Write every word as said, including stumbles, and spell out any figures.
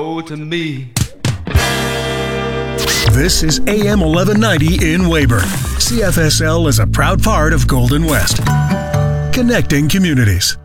know to me. This is A M eleven ninety in Weyburn. C F S L is a proud part of Golden West, connecting communities.